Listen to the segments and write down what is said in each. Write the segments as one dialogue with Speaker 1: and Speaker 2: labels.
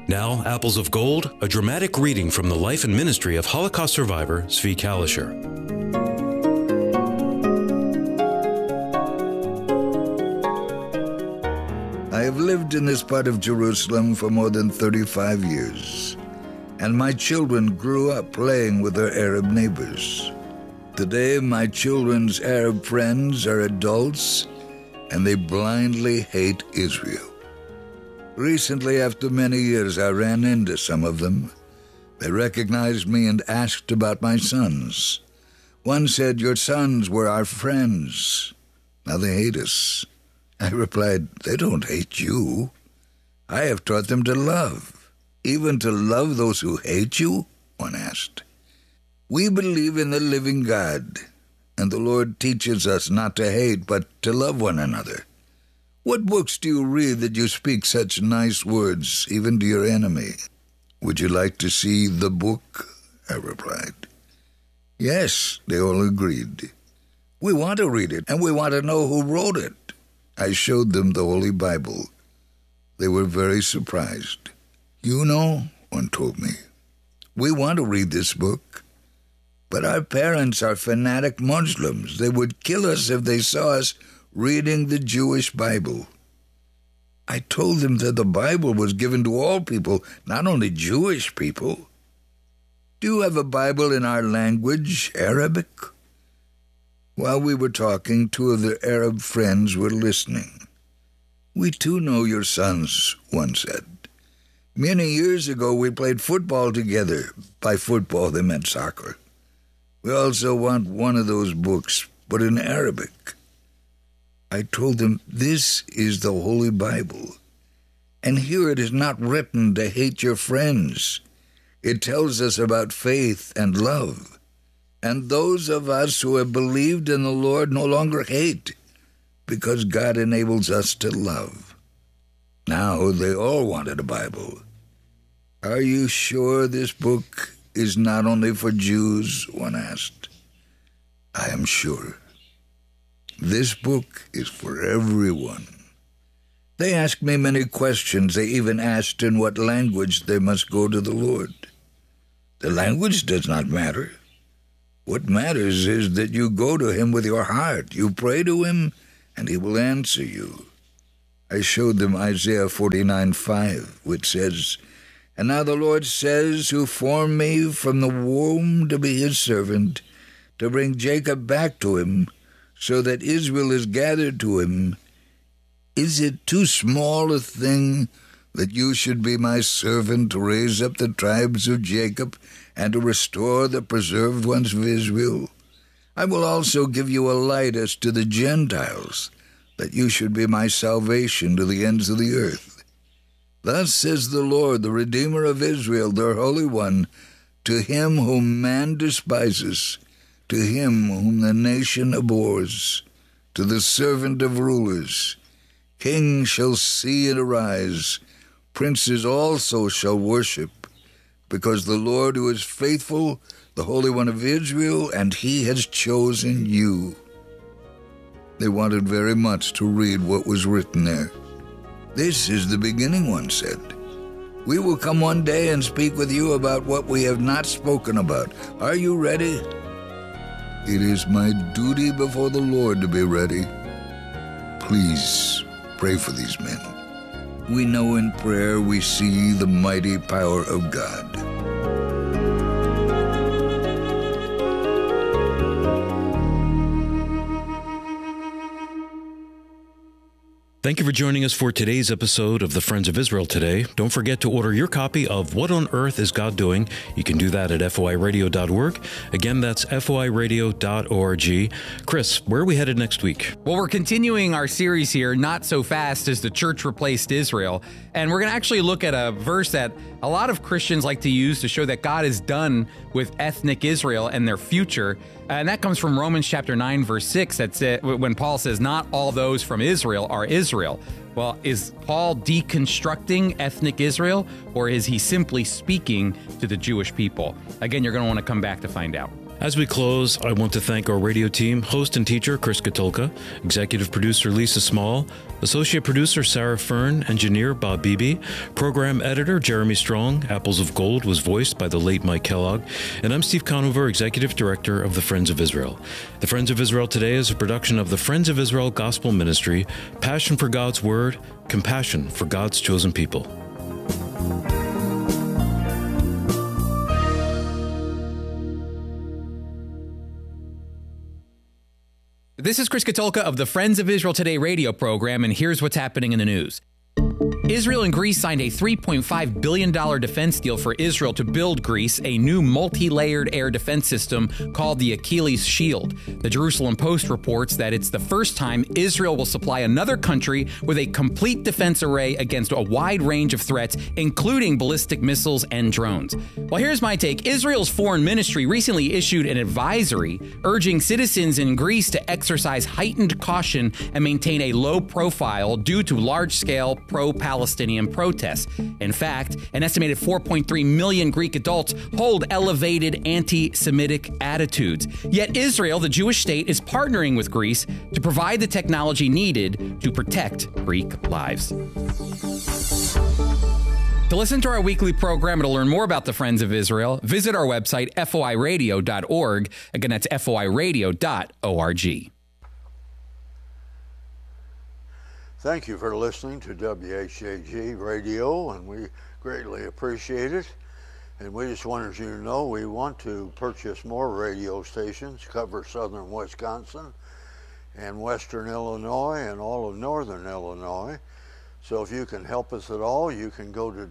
Speaker 1: Now, Apples of Gold, a dramatic reading from the life and ministry of Holocaust survivor Zvi Kalisher.
Speaker 2: I have lived in this part of Jerusalem for more than 35 years, and my children grew up playing with their Arab neighbors. Today, my children's Arab friends are adults, and they blindly hate Israel. Recently, after many years, I ran into some of them. They recognized me and asked about my sons. One said, "Your sons were our friends. Now they hate us." I replied, "They don't hate you. I have taught them to love. Even to love those who hate you?" One asked. We believe in the living God, and the Lord teaches us not to hate, but to love one another. What books do you read that you speak such nice words, even to your enemy? Would you like to see the book? I replied. Yes, they all agreed. We want to read it, and we want to know who wrote it. I showed them the Holy Bible. They were very surprised. You know, one told me, we want to read this book, but our parents are fanatic Muslims. They would kill us if they saw us reading the Jewish Bible. I told them that the Bible was given to all people, not only Jewish people. Do you have a Bible in our language, Arabic? While we were talking, two of their Arab friends were listening. We too know your sons, one said. Many years ago we played football together. By football they meant soccer. We also want one of those books, but in Arabic. I told them, this is the Holy Bible, and here it is not written to hate your friends. It tells us about faith and love, and those of us who have believed in the Lord no longer hate, because God enables us to love. Now they all wanted a Bible. Are you sure this book is not only for Jews? One asked. I am sure. This book is for everyone. They asked me many questions. They even asked in what language they must go to the Lord. The language does not matter. What matters is that you go to him with your heart. You pray to him, and he will answer you. I showed them Isaiah 49:5, which says, And now the Lord says, who formed me from the womb to be his servant, to bring Jacob back to him, so that Israel is gathered to him. Is it too small a thing that you should be my servant to raise up the tribes of Jacob and to restore the preserved ones of Israel? I will also give you a light as to the Gentiles, that you should be my salvation to the ends of the earth. Thus says the Lord, the Redeemer of Israel, their Holy One, to him whom man despises, to him whom the nation abhors, to the servant of rulers. Kings shall see and arise, princes also shall worship, because the Lord who is faithful, the Holy One of Israel, and he has chosen you. They wanted very much to read what was written there. This is the beginning, one said. We will come one day and speak with you about what we have not spoken about. Are you ready? It is my duty before the Lord to be ready. Please pray for these men. We know in prayer we see the mighty power of God.
Speaker 1: Thank you for joining us for today's episode of the Friends of Israel Today. Don't forget to order your copy of What on Earth is God Doing? You can do that at foiradio.org. Again, that's foiradio.org. Chris, where are we headed next week?
Speaker 3: Well, we're continuing our series here, Not So Fast, as the church replaced Israel. And we're going to actually look at a verse that a lot of Christians like to use to show that God is done with ethnic Israel and their future. And that comes from Romans chapter 9, verse 6. That's it, when Paul says, not all those from Israel are Israel. Well, is Paul deconstructing ethnic Israel, or is he simply speaking to the Jewish people? Again, you're going to want to come back to find out.
Speaker 1: As we close, I want to thank our radio team, host and teacher Chris Katulka, executive producer Lisa Small, associate producer Sarah Fern, engineer Bob Beebe, program editor Jeremy Strong. Apples of Gold was voiced by the late Mike Kellogg, and I'm Steve Conover, executive director of the Friends of Israel. The Friends of Israel Today is a production of the Friends of Israel Gospel Ministry, passion for God's Word, compassion for God's chosen people.
Speaker 3: This is Chris Katulka of the Friends of Israel Today radio program, and here's what's happening in the news. Israel and Greece signed a $3.5 billion defense deal for Israel to build Greece a new multi-layered air defense system called the Achilles Shield. The Jerusalem Post reports that it's the first time Israel will supply another country with a complete defense array against a wide range of threats, including ballistic missiles and drones. Well, here's my take. Israel's foreign ministry recently issued an advisory urging citizens in Greece to exercise heightened caution and maintain a low profile due to large-scale pro-Palestinian protests. In fact, an estimated 4.3 million Greek adults hold elevated anti-Semitic attitudes. Yet Israel, the Jewish state, is partnering with Greece to provide the technology needed to protect Greek lives. To listen to our weekly program and to learn more about the Friends of Israel, visit our website, foiradio.org. Again, that's foiradio.org.
Speaker 4: Thank you for listening to WHAG Radio, and we greatly appreciate it. And we just wanted you to know we want to purchase more radio stations, cover southern Wisconsin and western Illinois and all of northern Illinois. So if you can help us at all, you can go to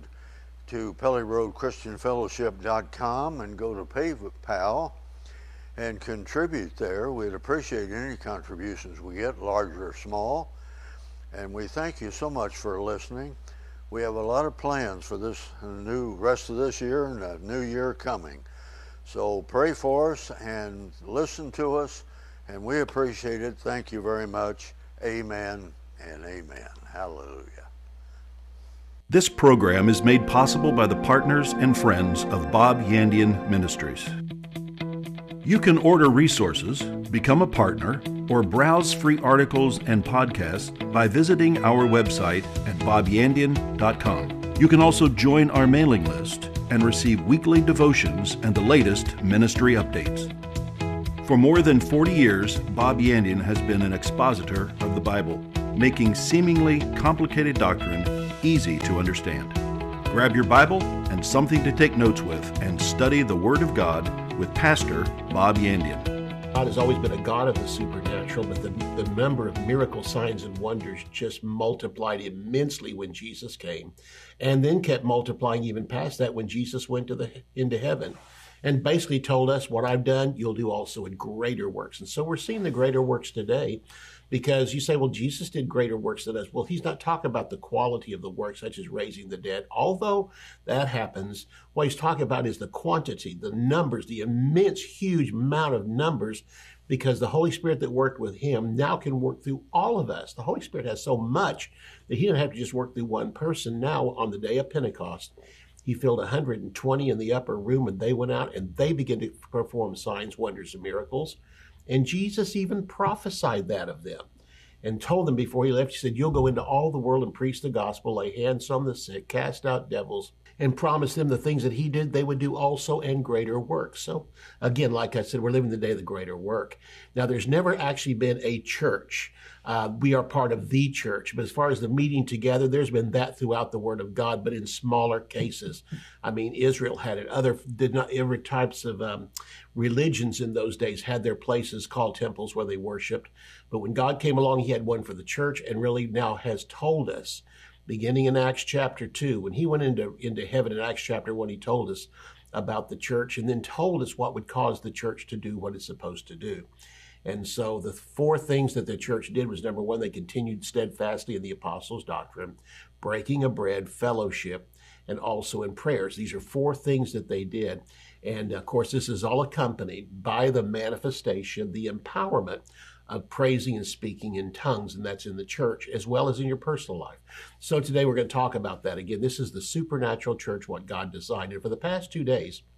Speaker 4: PellyRoadChristianFellowship.com and go to PayPal and contribute there. We'd appreciate any contributions we get, large or small. And we thank you so much for listening. We have a lot of plans for this new rest of this year and a new year coming. So pray for us and listen to us, and we appreciate it. Thank you very much. Amen and amen. Hallelujah.
Speaker 5: This program is made possible by the partners and friends of Bob Yandian Ministries. You can order resources, become a partner, or browse free articles and podcasts by visiting our website at bobyandian.com. You can also join our mailing list and receive weekly devotions and the latest ministry updates. For more than 40 years, Bob Yandian has been an expositor of the Bible, making seemingly complicated doctrine easy to understand. Grab your Bible and something to take notes with and study the Word of God with Pastor Bob Yandian.
Speaker 6: God has always been a God of the supernatural, but the number of miracle signs and wonders just multiplied immensely when Jesus came, and then kept multiplying even past that when Jesus went into heaven, and basically told us, what I've done, you'll do also in greater works. And so we're seeing the greater works today, because you say, well, Jesus did greater works than us. Well, he's not talking about the quality of the work, such as raising the dead. Although that happens, what he's talking about is the quantity, the numbers, the immense, huge amount of numbers, because the Holy Spirit that worked with him now can work through all of us. The Holy Spirit has so much that he didn't have to just work through one person. Now, on the day of Pentecost, he filled 120 in the upper room, and they went out and they began to perform signs, wonders, and miracles. And Jesus even prophesied that of them and told them before he left, he said, you'll go into all the world and preach the gospel, lay hands on the sick, cast out devils, and promise them the things that he did, they would do also and greater work. So again, like I said, we're living the day of the greater work. Now, there's never actually been a church. We are part of the church. But as far as the meeting together, there's been that throughout the Word of God, but in smaller cases. I mean, Israel had it. Every types of religions in those days had their places called temples where they worshiped. But when God came along, he had one for the church, and really now has told us, beginning in Acts chapter 2, when he went into heaven in Acts chapter 1, he told us about the church and then told us what would cause the church to do what it's supposed to do. And so the four things that the church did was, number one, they continued steadfastly in the apostles' doctrine, breaking of bread, fellowship, and also in prayers. These are four things that they did. And of course, this is all accompanied by the manifestation, the empowerment of praising and speaking in tongues, and that's in the church as well as in your personal life. So today we're going to talk about that again. This is the supernatural church, what God designed. And for the past 2 days,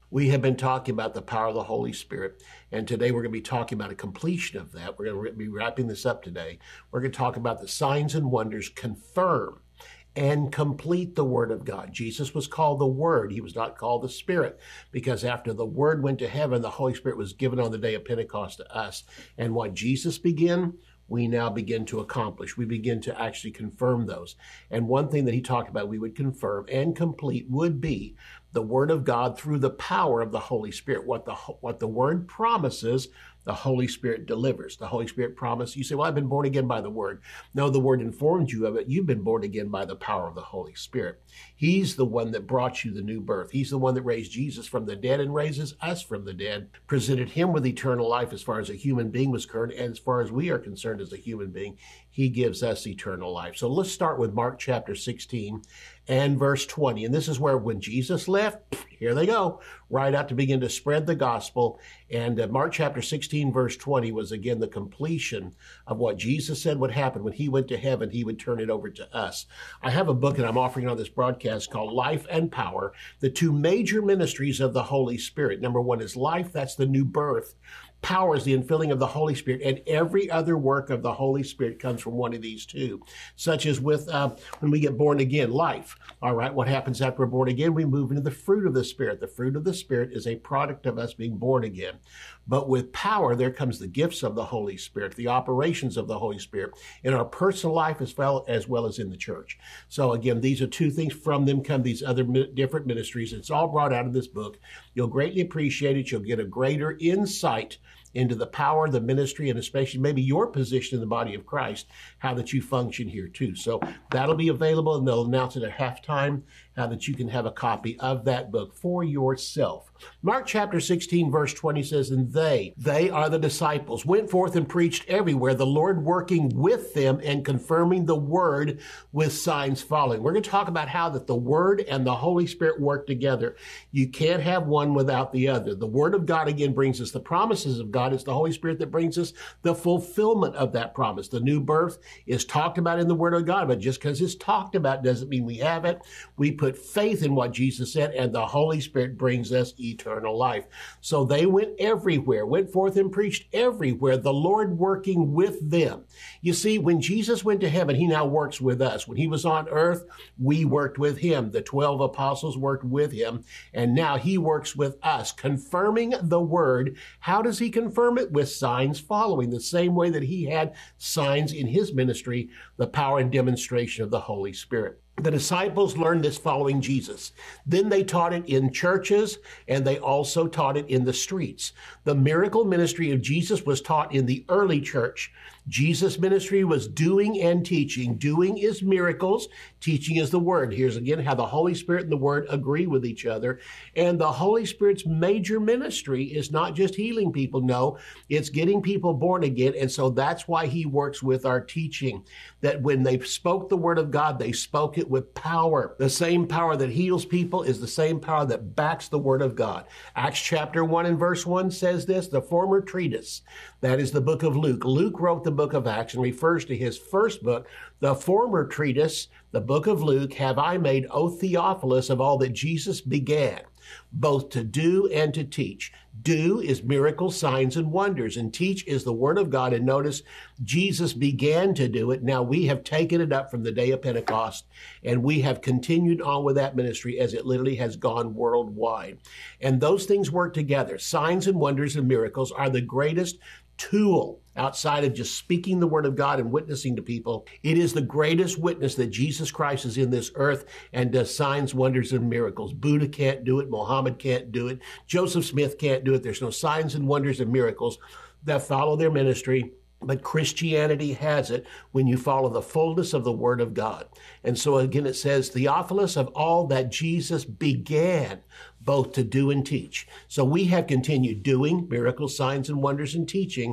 Speaker 6: We have been talking about the power of the Holy Spirit, and today we're going to be talking about a completion of that. We're going to be wrapping this up today. We're going to talk about the signs and wonders confirm and complete the Word of God. Jesus was called the Word. He was not called the Spirit, because after the Word went to heaven, the Holy Spirit was given on the day of Pentecost to us. And what Jesus began, we now begin to accomplish. We begin to actually confirm those. And one thing that he talked about we would confirm and complete would be the Word of God through the power of the Holy Spirit. What the Word promises, the Holy Spirit delivers. The Holy Spirit promise. You say, well, I've been born again by the Word. No, the Word informed you of it. You've been born again by the power of the Holy Spirit. He's the one that brought you the new birth. He's the one that raised Jesus from the dead and raises us from the dead, presented him with eternal life as far as a human being was concerned, and as far as we are concerned as a human being, he gives us eternal life. So let's start with Mark chapter 16 and verse 20. And this is where when Jesus left, here they go, right out to begin to spread the gospel. And Mark chapter 16, verse 20 was again the completion of what Jesus said would happen. When he went to heaven, he would turn it over to us. I have a book that I'm offering on this broadcast called Life and Power, the two major ministries of the Holy Spirit. Number one is life, that's the new birth. Power is the infilling of the Holy Spirit, and every other work of the Holy Spirit comes from one of these two, such as with when we get born again, life. All right, what happens after we're born again? We move into the fruit of the Spirit. The fruit of the Spirit is a product of us being born again. But with power, there comes the gifts of the Holy Spirit, the operations of the Holy Spirit in our personal life as well as in the church. So again, these are two things. From them come these other different ministries. It's all brought out of this book. You'll greatly appreciate it. You'll get a greater insight into the power, the ministry, and especially maybe your position in the body of Christ, how that you function here too. So that'll be available, and they'll announce it at halftime, how that you can have a copy of that book for yourself. Mark chapter 16, verse 20 says, and they are the disciples, went forth and preached everywhere, the Lord working with them and confirming the word with signs following. We're going to talk about how that the Word and the Holy Spirit work together. You can't have one without the other. The Word of God, again, brings us the promises of God. It's the Holy Spirit that brings us the fulfillment of that promise. The new birth is talked about in the Word of God, but just because it's talked about doesn't mean we have it. We put faith in what Jesus said, and the Holy Spirit brings us eternal life. So they went everywhere, went forth and preached everywhere, the Lord working with them. You see, when Jesus went to heaven, he now works with us. When he was on earth, we worked with him. The 12 apostles worked with him, and now he works with us, confirming the word. How does he confirm it? With signs following, the same way that he had signs in his ministry, the power and demonstration of the Holy Spirit. The disciples learned this following Jesus. Then they taught it in churches, and they also taught it in the streets. The miracle ministry of Jesus was taught in the early church. Jesus' ministry was doing and teaching. Doing is miracles. Teaching is the word. Here's again how the Holy Spirit and the word agree with each other. And the Holy Spirit's major ministry is not just healing people. No, it's getting people born again. And so that's why he works with our teaching. That when they spoke the word of God, they spoke it with power. The same power that heals people is the same power that backs the word of God. Acts chapter 1 and verse 1 says this, the former treatise, that is the book of Luke. Luke wrote the book of Acts and refers to his first book. The former treatise, the book of Luke, have I made, O Theophilus, of all that Jesus began, both to do and to teach. Do is miracles, signs, and wonders, and teach is the word of God. And notice Jesus began to do it. Now we have taken it up from the day of Pentecost, and we have continued on with that ministry as it literally has gone worldwide. And those things work together. Signs and wonders and miracles are the greatest tool outside of just speaking the word of God and witnessing to people. It is the greatest witness that Jesus Christ is in this earth and does signs, wonders, and miracles. Buddha can't do it. Muhammad can't do it. Joseph Smith can't do it. There's no signs and wonders and miracles that follow their ministry. But Christianity has it when you follow the fullness of the Word of God. And so again, it says, Theophilus, of all that Jesus began both to do and teach. So we have continued doing miracles, signs, and wonders and teaching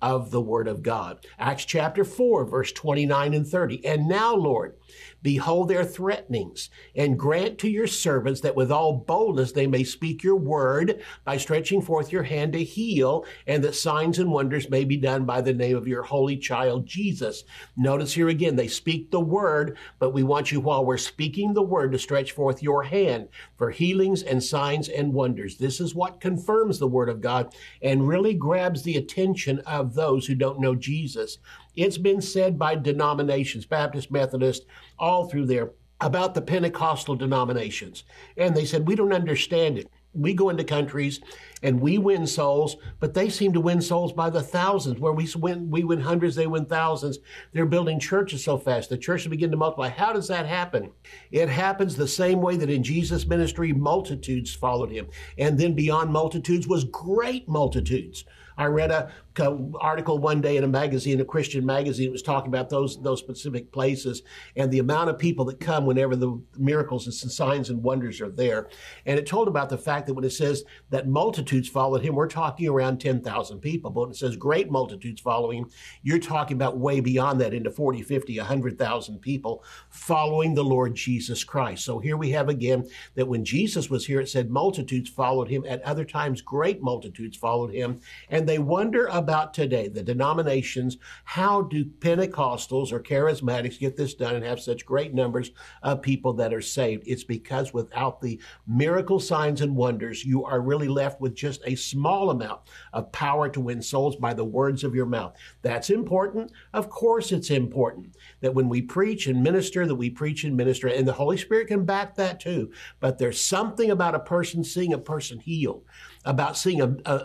Speaker 6: of the word of God. Acts chapter 4, verse 29 and 30. And now, Lord, behold their threatenings, and grant to your servants that with all boldness they may speak your word by stretching forth your hand to heal, and that signs and wonders may be done by the name of your holy child Jesus. Notice here again, they speak the word, but we want you, while we're speaking the word, to stretch forth your hand for healings and signs and wonders. This is what confirms the word of God and really grabs the attention of those who don't know Jesus. It's been said by denominations, Baptist, Methodist, all through there, about the Pentecostal denominations. And they said, we don't understand it. We go into countries and we win souls, but they seem to win souls by the thousands. Where we win hundreds, they win thousands. They're building churches so fast. The churches begin to multiply. How does that happen? It happens the same way that in Jesus' ministry, multitudes followed him. And then beyond multitudes was great multitudes. I read an article one day in a magazine, a Christian magazine. It was talking about those specific places and the amount of people that come whenever the miracles and signs and wonders are there. And it told about the fact that when it says that multitudes followed him, we're talking around 10,000 people. But when it says great multitudes following him, you're talking about way beyond that, into 40, 50, 100,000 people following the Lord Jesus Christ. So here we have again that when Jesus was here, it said multitudes followed him. At other times, great multitudes followed him. And they wonder about today, the denominations, how do Pentecostals or charismatics get this done and have such great numbers of people that are saved? It's because without the miracle signs and wonders, you are really left with just a small amount of power to win souls by the words of your mouth. That's important. Of course, it's important that when we preach and minister, that we preach and minister, and the Holy Spirit can back that too. But there's something about a person seeing a person healed, about seeing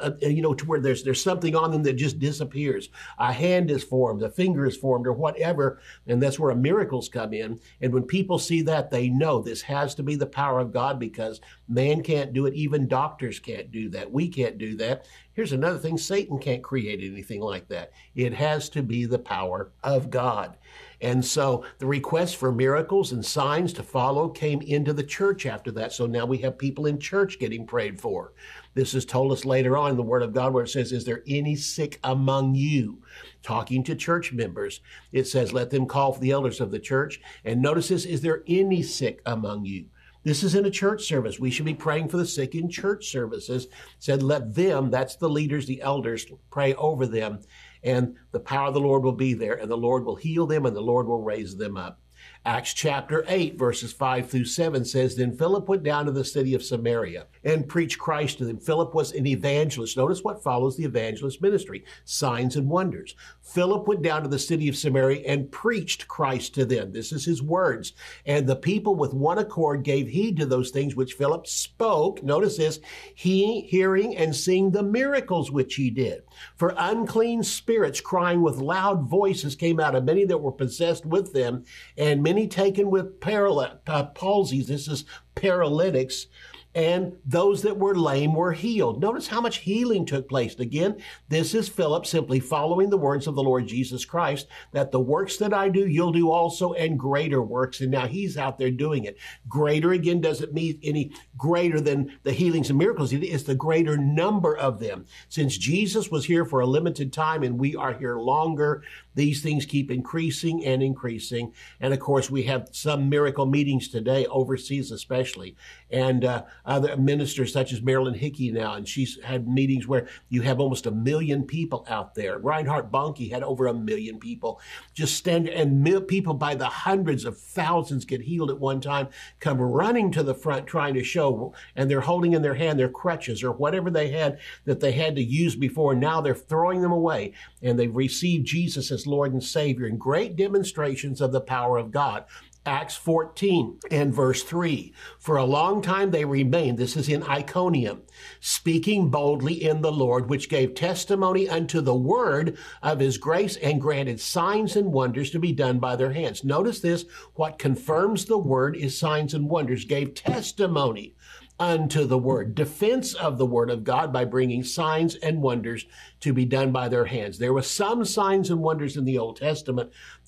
Speaker 6: to where there's something on them that just disappears. A hand is formed, a finger is formed, or whatever, and that's where miracles come in. And when people see that, they know this has to be the power of God, because man can't do it. Even doctors can't do that. We can't do that. Here's another thing. Satan can't create anything like that. It has to be the power of God. And so the request for miracles and signs to follow came into the church after that. So now we have people in church getting prayed for. This is told us later on in the Word of God, where it says, is there any sick among you? Talking to church members, it says, let them call for the elders of the church. And notice this, is there any sick among you? This is in a church service. We should be praying for the sick in church services. It said, let them, that's the leaders, the elders, pray over them. And the power of the Lord will be there, and the Lord will heal them, and the Lord will raise them up. Acts chapter 8, verses 5 through 7 says, then Philip went down to the city of Samaria and preached Christ to them. Philip was an evangelist. Notice what follows the evangelist ministry: signs and wonders. Philip went down to the city of Samaria and preached Christ to them. This is his words. And the people with one accord gave heed to those things which Philip spoke. Notice this, he hearing and seeing the miracles which he did. For unclean spirits crying with loud voices came out of many that were possessed with them, and many taken with palsies. This is paralytics. And those that were lame were healed. Notice how much healing took place. Again, this is Philip simply following the words of the Lord Jesus Christ, that the works that I do, you'll do also, and greater works. And now he's out there doing it. Greater, again, doesn't mean any greater than the healings and miracles. It's the greater number of them. Since Jesus was here for a limited time and we are here longer, these things keep increasing and increasing. And of course, we have some miracle meetings today, overseas especially. And other ministers such as Marilyn Hickey now, and she's had meetings where you have almost 1 million people out there. Reinhard Bonnke had over 1 million people just stand, and people by the hundreds of thousands get healed at one time, come running to the front trying to show, and they're holding in their hand their crutches or whatever they had that they had to use before. Now they're throwing them away, and they've received Jesus as Lord and Savior, in great demonstrations of the power of God. Acts 14 and verse 3. For a long time they remained, this is in Iconium, speaking boldly in the Lord, which gave testimony unto the word of his grace, and granted signs and wonders to be done by their hands. Notice this, what confirms the word is signs and wonders, gave testimony unto the word, defense of the word of God by bringing signs and wonders to be done by their hands. There were some signs and wonders in the Old Testament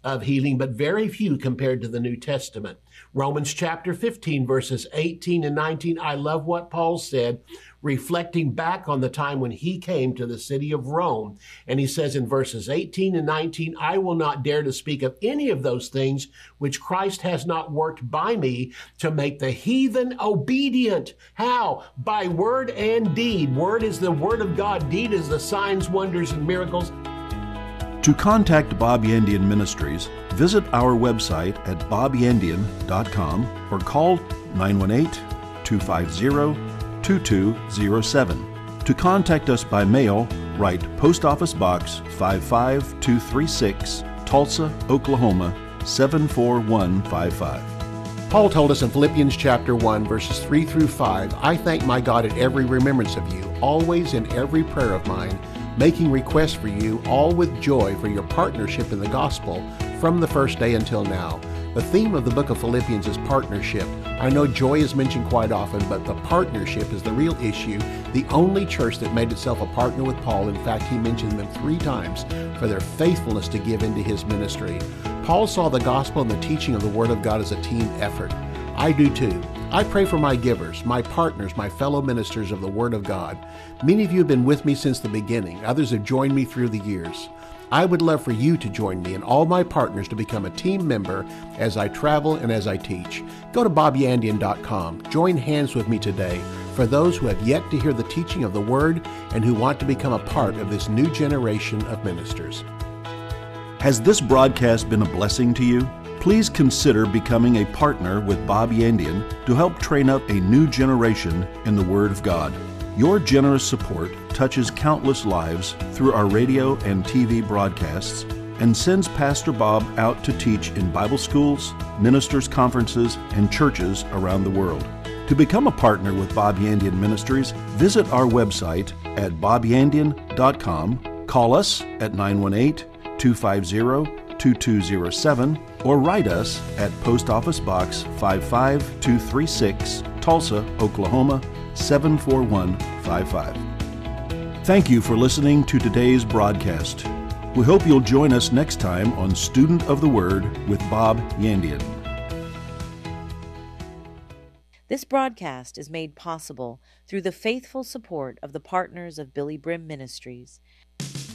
Speaker 6: of healing, but very few compared to the New Testament. Romans chapter 15, verses 18 and 19, I love what Paul said, reflecting back on the time when he came to the city of Rome. And he says in verses 18 and 19, I will not dare to speak of any of those things which Christ has not worked by me to make the heathen obedient. How? By word and deed. Word is the word of God. Deed is the signs, wonders, and miracles.
Speaker 5: To contact Bob Yandian Ministries, visit our website at bobyandian.com or call 918-250-2207. To contact us by mail, write Post Office Box 55236, Tulsa, Oklahoma 74155.
Speaker 6: Paul told us in Philippians chapter 1, verses 3 through 5, I thank my God at every remembrance of you, always in every prayer of mine, making requests for you, all with joy for your partnership in the gospel from the first day until now. The theme of the book of Philippians is partnership. I know joy is mentioned quite often, but the partnership is the real issue. The only church that made itself a partner with Paul, in fact, he mentioned them 3 times for their faithfulness to give into his ministry. Paul saw the gospel and the teaching of the Word of God as a team effort. I do too. I pray for my givers, my partners, my fellow ministers of the Word of God. Many of you have been with me since the beginning. Others have joined me through the years. I would love for you to join me and all my partners to become a team member as I travel and as I teach. Go to bobyandian.com. Join hands with me today for those who have yet to hear the teaching of the Word and who want to become a part of this new generation of ministers.
Speaker 5: Has this broadcast been a blessing to you? Please consider becoming a partner with Bob Yandian to help train up a new generation in the Word of God. Your generous support touches countless lives through our radio and TV broadcasts and sends Pastor Bob out to teach in Bible schools, ministers' conferences, and churches around the world. To become a partner with Bob Yandian Ministries, visit our website at bobyandian.com, call us at 918-250-2207, or write us at Post Office Box 55236, Tulsa, Oklahoma 74155. Thank you for listening to today's broadcast. We hope you'll join us next time on Student of the Word with Bob Yandian.
Speaker 7: This broadcast is made possible through the faithful support of the partners of Billy Brim Ministries.